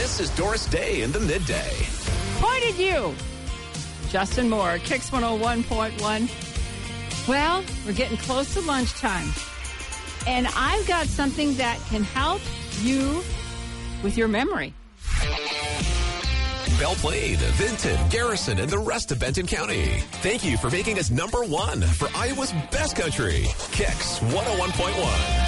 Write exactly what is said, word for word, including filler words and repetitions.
This is Doris Day in the Midday. Pointed you. Justin Moore, Kicks one oh one point one. Well, we're getting close to lunchtime. And I've got something that can help you with your memory. Belle Plaine, Vinton, Garrison, and the rest of Benton County. Thank you for making us number one for Iowa's best country. Kicks one oh one point one.